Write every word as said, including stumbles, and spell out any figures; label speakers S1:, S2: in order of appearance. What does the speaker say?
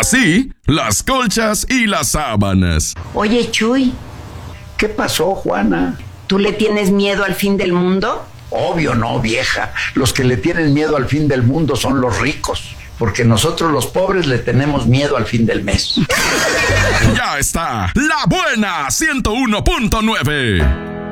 S1: Así, las colchas y las sábanas.
S2: Oye, Chuy,
S3: ¿Qué pasó, Juana?
S2: ¿tú le tienes miedo al fin del mundo?
S3: Obvio no, vieja. Los que le tienen miedo al fin del mundo son los ricos, porque nosotros los pobres le tenemos miedo al fin del mes.
S1: Ya está, La Buena ciento uno punto nueve.